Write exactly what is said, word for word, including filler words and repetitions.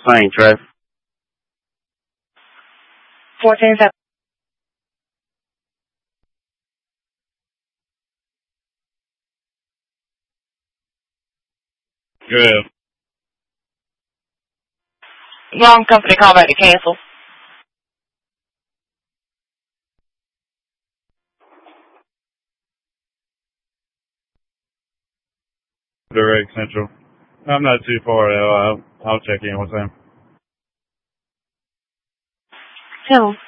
plane, Trev? fourteen seven. Good. Wrong company callback to cancel. Direct Central. I'm not too far though. I'll, I'll check in with them. Hello.